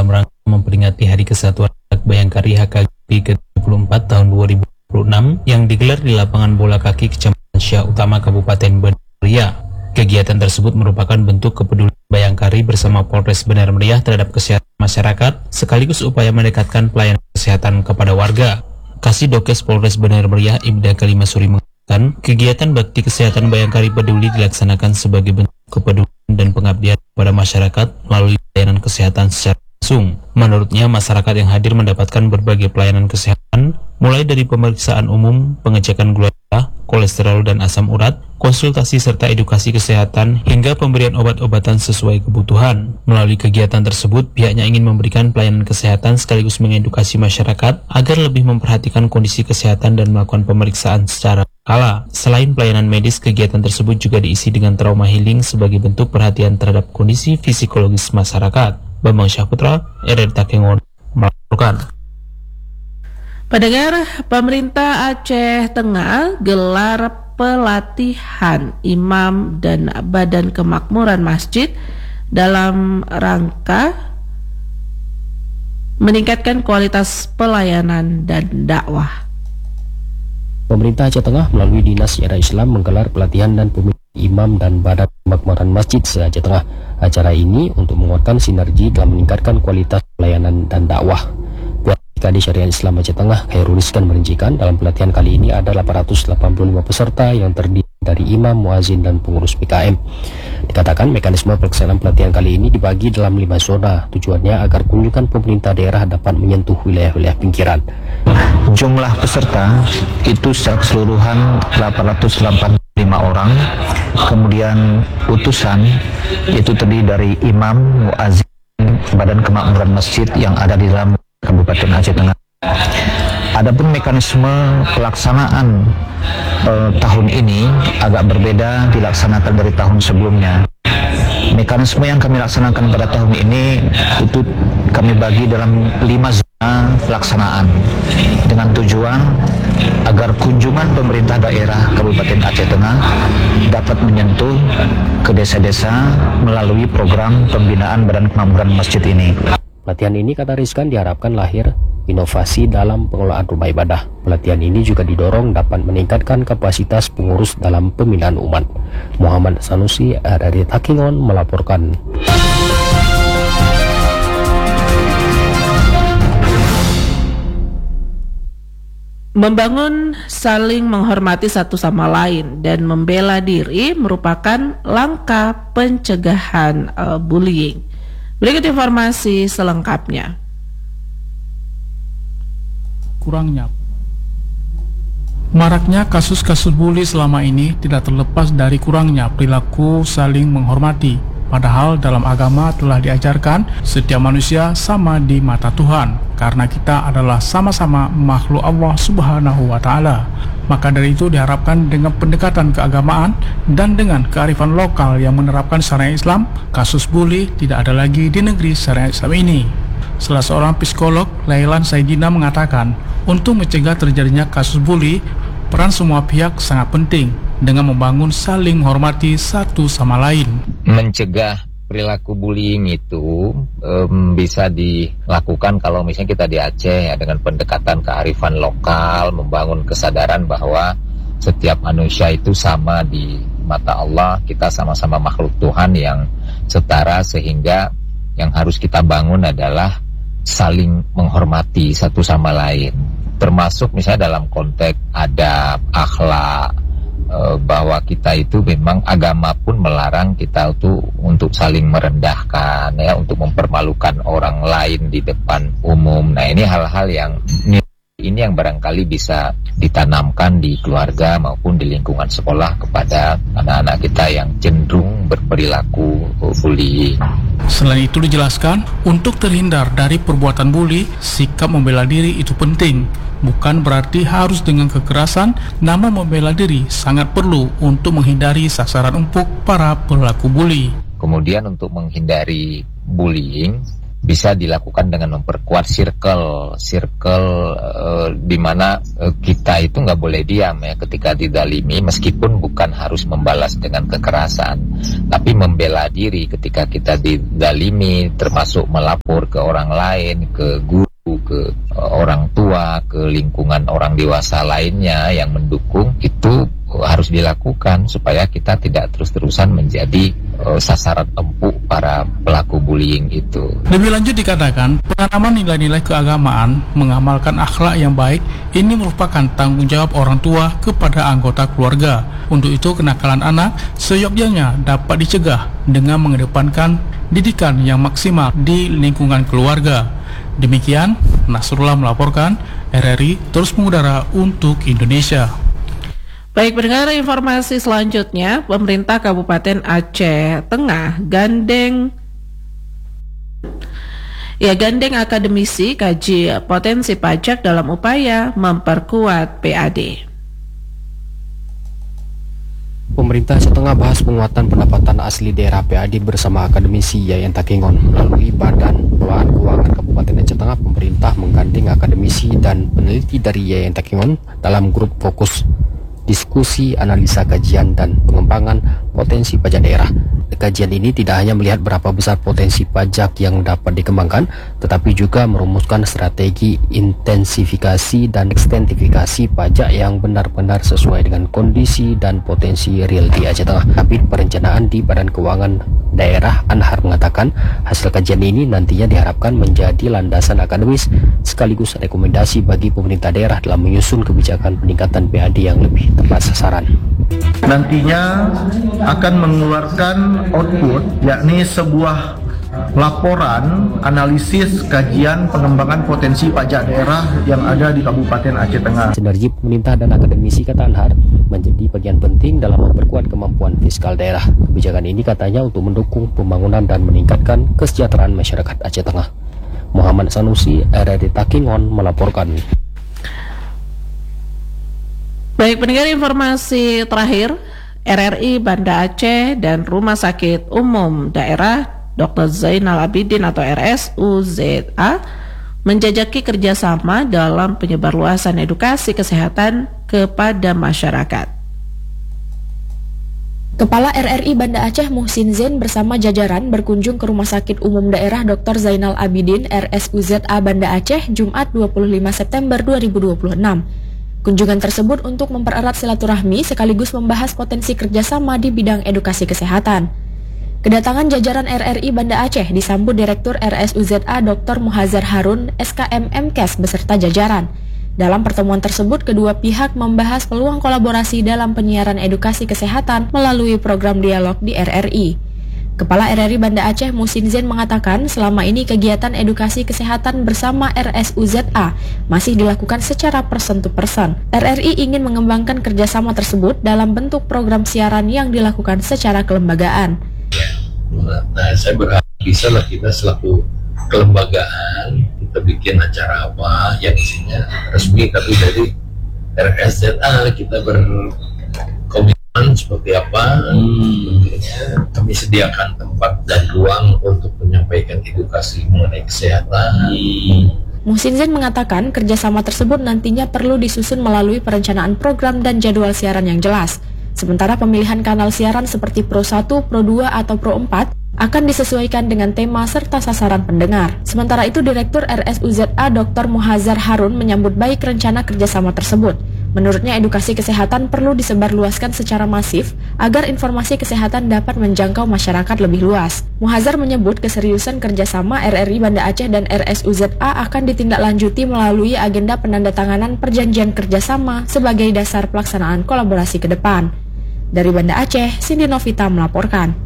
dalam rangka memperingati Hari Kesatuan Anak Bayangkari HKBP ke-24 tahun 2026 yang digelar di lapangan bola kaki Kecamatan Syah Utama Kabupaten Benar Meriah. Kegiatan tersebut merupakan bentuk kepedulian Bayangkari bersama Polres Benar Meriah terhadap kesehatan masyarakat, sekaligus upaya mendekatkan pelayanan kesehatan kepada warga. Kasih Dokes Polres Benar Meriah Ibda Kalimasuri mengatakan, kegiatan bakti kesehatan Bayangkari Peduli dilaksanakan sebagai bentuk kepedulian dan pengabdian kepada masyarakat melalui pelayanan kesehatan secara langsung. Menurutnya, masyarakat yang hadir mendapatkan berbagai pelayanan kesehatan, mulai dari pemeriksaan umum, pengecekan gula darah, kolesterol dan asam urat, konsultasi serta edukasi kesehatan, hingga pemberian obat-obatan sesuai kebutuhan. Melalui kegiatan tersebut, pihaknya ingin memberikan pelayanan kesehatan sekaligus mengedukasi masyarakat agar lebih memperhatikan kondisi kesehatan dan melakukan pemeriksaan secara berkala. Selain pelayanan medis, kegiatan tersebut juga diisi dengan trauma healing sebagai bentuk perhatian terhadap kondisi psikologis masyarakat. Bambang Syahputra, RRI Takengon, melaporkan. Pendengar, pemerintah Aceh Tengah gelar pelatihan imam dan badan kemakmuran masjid dalam rangka meningkatkan kualitas pelayanan dan dakwah. Pemerintah Aceh Tengah melalui Dinas Syariah Islam menggelar pelatihan dan pemilihan imam dan badan kemakmuran masjid se-Aceh Tengah. Acara ini untuk menguatkan sinergi dalam meningkatkan kualitas pelayanan dan dakwah. Kadhi Syariah Islam Aceh Tengah, Khairul Rizkan, merincikan dalam pelatihan kali ini ada 885 peserta yang terdiri dari imam, muazin, dan pengurus PKM. Dikatakan mekanisme pelaksanaan pelatihan kali ini dibagi dalam 5 zona, tujuannya agar kunjungan pemerintah daerah dapat menyentuh wilayah-wilayah pinggiran. Jumlah peserta itu secara keseluruhan 885 orang, kemudian utusan itu terdiri dari imam, muazin, badan kemakmuran masjid yang ada di dalam Kabupaten Aceh Tengah. Adapun mekanisme pelaksanaan tahun ini agak berbeda dilaksanakan dari tahun sebelumnya. Mekanisme yang kami laksanakan pada tahun ini itu kami bagi dalam 5 zona pelaksanaan dengan tujuan agar kunjungan pemerintah daerah Kabupaten Aceh Tengah dapat menyentuh ke desa-desa melalui program pembinaan Badan Kemakmuran Masjid ini. Pelatihan ini, kata Rizkan, diharapkan lahir inovasi dalam pengelolaan rumah ibadah. Pelatihan ini juga didorong dapat meningkatkan kapasitas pengurus dalam pembinaan umat. Muhammad Sanusi, RRI Takengon, melaporkan. Membangun saling menghormati satu sama lain dan membela diri merupakan langkah pencegahan bullying. Berikut informasi selengkapnya. Maraknya kasus-kasus bully selama ini tidak terlepas dari kurangnya perilaku saling menghormati. Padahal dalam agama telah diajarkan setiap manusia sama di mata Tuhan, karena kita adalah sama-sama makhluk Allah Subhanahu wa Ta'ala. Maka dari itu diharapkan dengan pendekatan keagamaan dan dengan kearifan lokal yang menerapkan syariat Islam, kasus bully tidak ada lagi di negeri syariat Islam ini. Salah seorang psikolog, Lailan Saidina, mengatakan, untuk mencegah terjadinya kasus bully, peran semua pihak sangat penting dengan membangun saling menghormati satu sama lain. Mencegah perilaku bullying itu bisa dilakukan kalau misalnya kita di Aceh ya, dengan pendekatan kearifan lokal, membangun kesadaran bahwa setiap manusia itu sama di mata Allah, kita sama-sama makhluk Tuhan yang setara, sehingga yang harus kita bangun adalah saling menghormati satu sama lain, termasuk misalnya dalam konteks adab, akhlak, bahwa kita itu memang agama pun melarang kita itu untuk saling merendahkan ya, untuk mempermalukan orang lain di depan umum. Nah, ini hal-hal yang ini yang barangkali bisa ditanamkan di keluarga maupun di lingkungan sekolah kepada anak-anak kita yang cenderung berperilaku bullying. Selain itu dijelaskan, untuk terhindar dari perbuatan bully, sikap membela diri itu penting. Bukan berarti harus dengan kekerasan, namun membela diri sangat perlu untuk menghindari sasaran empuk para pelaku bully. Kemudian untuk menghindari bullying, bisa dilakukan dengan memperkuat circle di mana kita itu nggak boleh diam ya ketika didalimi, meskipun bukan harus membalas dengan kekerasan, tapi membela diri ketika kita didalimi, termasuk melapor ke orang lain, ke guru, ke orang tua, ke lingkungan orang dewasa lainnya yang mendukung. Itu harus dilakukan supaya kita tidak terus-terusan menjadi sasaran empuk para pelaku bullying itu. Lebih lanjut dikatakan, penanaman nilai-nilai keagamaan, mengamalkan akhlak yang baik, ini merupakan tanggung jawab orang tua kepada anggota keluarga. Untuk itu, kenakalan anak seyogyanya dapat dicegah dengan mengedepankan didikan yang maksimal di lingkungan keluarga. Demikian, Nasrullah melaporkan, RRI terus mengudara untuk Indonesia. Baik, pendengar, informasi selanjutnya, pemerintah Kabupaten Aceh Tengah gandeng akademisi kaji potensi pajak dalam upaya memperkuat PAD. Pemerintah Aceh Tengah bahas penguatan pendapatan asli daerah PAD bersama akademisi Yayan Takengon. Melalui Badan Pengelolaan Keuangan Kabupaten Aceh Tengah, pemerintah menggandeng akademisi dan peneliti dari Yayan Takengon dalam grup fokus diskusi, analisa, kajian, dan pengembangan potensi pajak daerah. Kajian ini tidak hanya melihat berapa besar potensi pajak yang dapat dikembangkan, tetapi juga merumuskan strategi intensifikasi dan ekstensifikasi pajak yang benar-benar sesuai dengan kondisi dan potensi real di Aceh Tengah. Kabid Perencanaan di Badan Keuangan Daerah Anhar mengatakan, hasil kajian ini nantinya diharapkan menjadi landasan akademis sekaligus rekomendasi bagi pemerintah daerah dalam menyusun kebijakan peningkatan PAD yang lebih tepat sasaran. Nantinya akan mengeluarkan output, yakni sebuah laporan analisis kajian pengembangan potensi pajak daerah yang ada di Kabupaten Aceh Tengah. Sinergi pemerintah dan akademisi, kata Anhar, menjadi bagian penting dalam memperkuat kemampuan fiskal daerah. Kebijakan ini katanya untuk mendukung pembangunan dan meningkatkan kesejahteraan masyarakat Aceh Tengah. Muhammad Sanusi, RRI Takengon melaporkan. Baik, pendengar, informasi terakhir, RRI Banda Aceh dan Rumah Sakit Umum Daerah Dr. Zainal Abidin atau RSUZA menjajaki kerjasama dalam penyebarluasan edukasi kesehatan kepada masyarakat. Kepala RRI Banda Aceh Muhsin Zain bersama jajaran berkunjung ke Rumah Sakit Umum Daerah Dr. Zainal Abidin RSUZA Banda Aceh Jumat 25 September 2026. Kunjungan tersebut untuk mempererat silaturahmi sekaligus membahas potensi kerjasama di bidang edukasi kesehatan. Kedatangan jajaran RRI Banda Aceh disambut Direktur RSUZA Dr. Muhazar Harun, SKM MKes beserta jajaran. Dalam pertemuan tersebut, kedua pihak membahas peluang kolaborasi dalam penyiaran edukasi kesehatan melalui program dialog di RRI. Kepala RRI Banda Aceh Muhsin Zain mengatakan selama ini kegiatan edukasi kesehatan bersama RSUZA masih dilakukan secara person to person. RRI ingin mengembangkan kerjasama tersebut dalam bentuk program siaran yang dilakukan secara kelembagaan. Nah, saya berharap bisa lah kita selaku kelembagaan kita bikin acara apa yang isinya resmi, tapi dari RSUZA kita berkomitmen seperti apa. Kami sediakan tempat dan ruang untuk menyampaikan edukasi mengenai kesehatan. Muhsin Zain mengatakan kerjasama tersebut nantinya perlu disusun melalui perencanaan program dan jadwal siaran yang jelas. Sementara pemilihan kanal siaran seperti Pro 1, Pro 2, atau Pro 4 akan disesuaikan dengan tema serta sasaran pendengar. Sementara itu, Direktur RSUZA Dr. Muhazar Harun menyambut baik rencana kerjasama tersebut. Menurutnya, edukasi kesehatan perlu disebarluaskan secara masif agar informasi kesehatan dapat menjangkau masyarakat lebih luas. Muhazar menyebut keseriusan kerjasama RRI Banda Aceh dan RSUZA akan ditindaklanjuti melalui agenda penandatanganan perjanjian kerjasama sebagai dasar pelaksanaan kolaborasi ke depan. Dari Banda Aceh, Cindy Novita melaporkan.